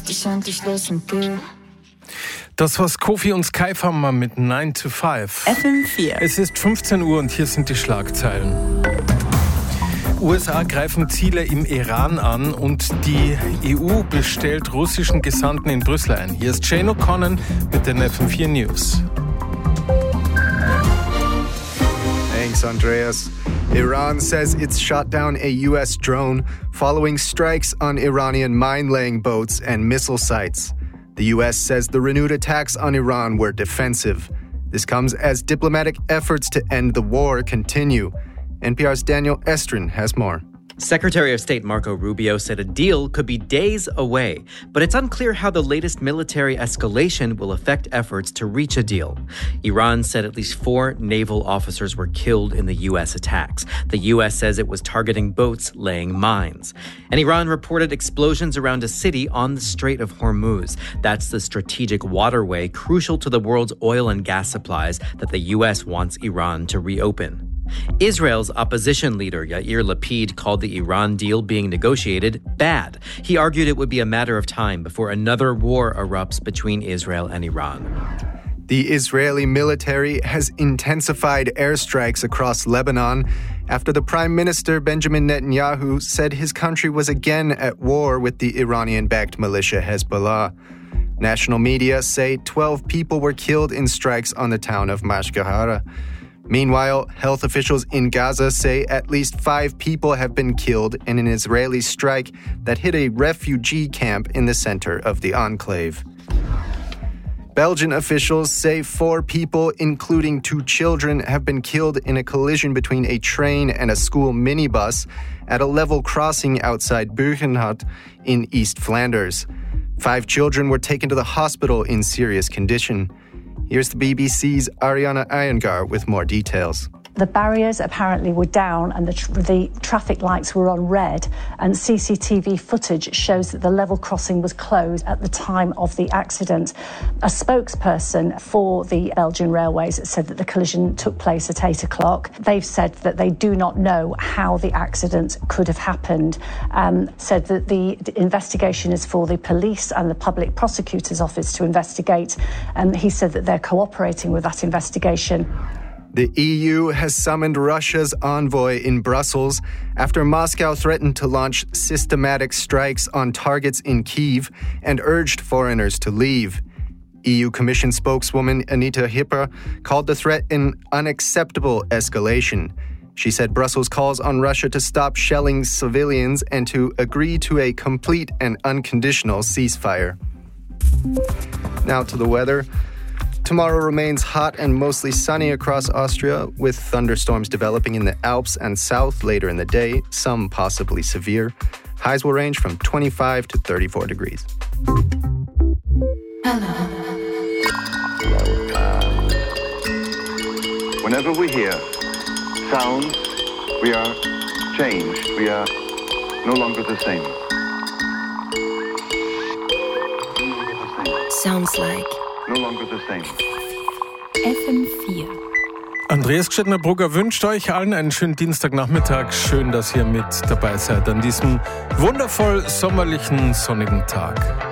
dich endlich los und geh. Das war's Kofi und Skyfarmer mit 9 to 5. FM4. Es ist 15 Uhr und hier sind die Schlagzeilen. USA greifen Ziele im Iran an und die EU bestellt russischen Gesandten in Brüssel ein. Hier ist Jane O'Connor mit den FM4 News. Thanks, Andreas. Iran says it's shot down a U.S. drone following strikes on Iranian mine-laying boats and missile sites. The U.S. says the renewed attacks on Iran were defensive. This comes as diplomatic efforts to end the war continue. NPR's Daniel Estrin has more. Secretary of State Marco Rubio said a deal could be days away, but it's unclear how the latest military escalation will affect efforts to reach a deal. Iran said at least 4 naval officers were killed in the U.S. attacks. The U.S. says it was targeting boats laying mines. And Iran reported explosions around a city on the Strait of Hormuz. That's the strategic waterway crucial to the world's oil and gas supplies that the U.S. wants Iran to reopen. Israel's opposition leader Yair Lapid called the Iran deal being negotiated bad. He argued it would be a matter of time before another war erupts between Israel and Iran. The Israeli military has intensified airstrikes across Lebanon after the Prime Minister Benjamin Netanyahu said his country was again at war with the Iranian-backed militia Hezbollah. National media say 12 people were killed in strikes on the town of Mashgahara. Meanwhile, health officials in Gaza say at least 5 people have been killed in an Israeli strike that hit a refugee camp in the center of the enclave. Belgian officials say 4 people, including 2 children, have been killed in a collision between a train and a school minibus at a level crossing outside Buchenwald in East Flanders. 5 children were taken to the hospital in serious condition. Here's the BBC's Ariana Iyengar with more details. The barriers apparently were down and the traffic lights were on red, and CCTV footage shows that the level crossing was closed at the time of the accident. A spokesperson for the Belgian Railways said that the collision took place at 8 o'clock. They've said that they do not know how the accident could have happened, said that the investigation is for the police and the public prosecutor's office to investigate, and he said that they're cooperating with that investigation. The EU has summoned Russia's envoy in Brussels after Moscow threatened to launch systematic strikes on targets in Kyiv and urged foreigners to leave. EU Commission spokeswoman Anita Hipper called the threat an unacceptable escalation. She said Brussels calls on Russia to stop shelling civilians and to agree to a complete and unconditional ceasefire. Now to the weather. Tomorrow remains hot and mostly sunny across Austria, with thunderstorms developing in the Alps and south later in the day, some possibly severe. Highs will range from 25 to 34 degrees. Whenever we hear sounds, we are changed. We are no longer the same. Sounds like No longer the same. FM4. Andreas Gschettner-Brugger wünscht euch allen einen schönen Dienstagnachmittag. Schön, dass ihr mit dabei seid an diesem wundervoll sommerlichen, sonnigen Tag.